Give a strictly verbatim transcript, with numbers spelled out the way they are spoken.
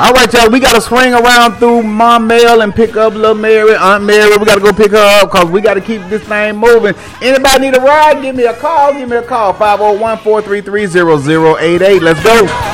All right, y'all. We got to swing around through Mom Mel and pick up little Mary, Aunt Mary. We got to go pick her up because we got to keep this thing moving. Anybody need a ride? Give me a call. Give me a call. five oh one, four three three, zero zero eight eight. Let's go.